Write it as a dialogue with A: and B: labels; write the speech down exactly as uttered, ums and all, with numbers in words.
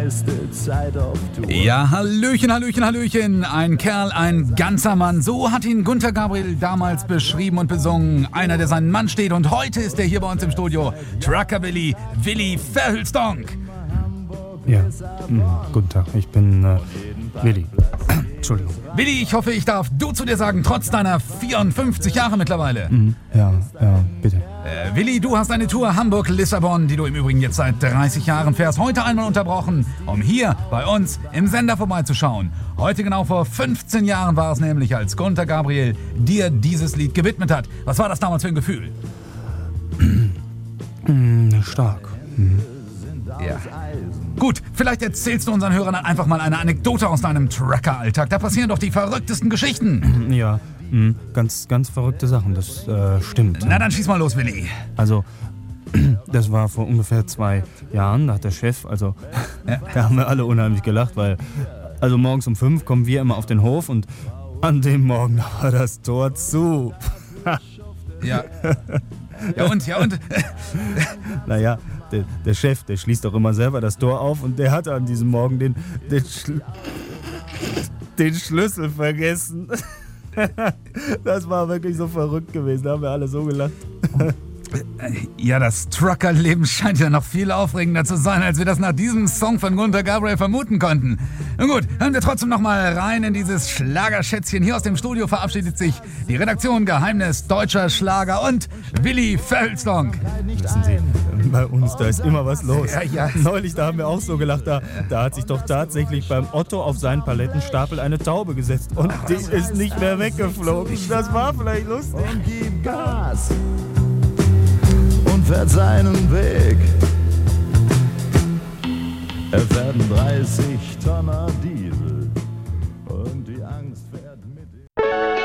A: meiste Zeit auf Tour.
B: Ja, Hallöchen, Hallöchen, Hallöchen. Ein Kerl, ein ganzer Mann. So hat ihn Günter Gabriel damals beschrieben und besungen. Einer, der seinen Mann steht. Und heute ist er hier bei uns im Studio. Trucker Willi, Willi Verhülstonk.
C: Ja, hm, guten Tag, ich bin äh, Willi. Entschuldigung.
B: Willi, ich hoffe, ich darf du zu dir sagen, trotz deiner vierundfünfzig Jahre mittlerweile.
C: Mhm, ja, ja, bitte.
B: Äh, Willi, du hast eine Tour Hamburg-Lissabon, die du im Übrigen jetzt seit dreißig Jahren fährst, heute einmal unterbrochen, um hier bei uns im Sender vorbeizuschauen. Heute genau vor fünfzehn Jahren war es nämlich, als Günter Gabriel dir dieses Lied gewidmet hat. Was war das damals für ein Gefühl?
C: Stark. Mhm.
B: Ja. Gut, vielleicht erzählst du unseren Hörern einfach mal eine Anekdote aus deinem Trucker-Alltag. Da passieren doch die verrücktesten Geschichten.
C: Ja, mh, ganz, ganz verrückte Sachen, das äh, stimmt.
B: Na dann schieß mal los, Willi.
C: Also, das war vor ungefähr zwei Jahren, da hat der Chef, also, ja. Da haben wir alle unheimlich gelacht, weil, also morgens um fünf kommen wir immer auf den Hof und an dem Morgen war das Tor zu.
B: Ja. Ja und, ja und?
C: Naja, der, der Chef, der schließt doch immer selber das Tor auf und der hatte an diesem Morgen den, den, Schl- den Schlüssel vergessen. Das war wirklich so verrückt gewesen, da haben wir alle so gelacht.
B: Ja, das Trucker-Leben scheint ja noch viel aufregender zu sein, als wir das nach diesem Song von Günter Gabriel vermuten konnten. Nun gut, hören wir trotzdem noch mal rein in dieses Schlagerschätzchen. Hier aus dem Studio verabschiedet sich die Redaktion Geheimnis deutscher Schlager und Willi Verhülstonk.
C: Wissen Sie, bei uns, da ist immer was los.
B: Ja, ja.
C: Neulich, da haben wir auch so gelacht, da, da hat sich doch tatsächlich beim Otto auf seinen Palettenstapel eine Taube gesetzt und die ist nicht mehr weggeflogen. Das war vielleicht lustig.
A: Und gib Gas und fährt seinen Weg. Er fährt einen dreißig Tonner Diesel und die Angst fährt